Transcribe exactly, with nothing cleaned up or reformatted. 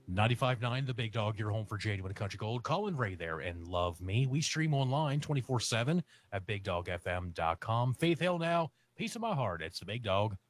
ninety-five point nine The Big Dog, your home for Genuine Country Gold. Colin Ray there and Love Me. We stream online twenty-four seven at big dog f m dot com. Faith Hill now, Peace of My Heart. It's The Big Dog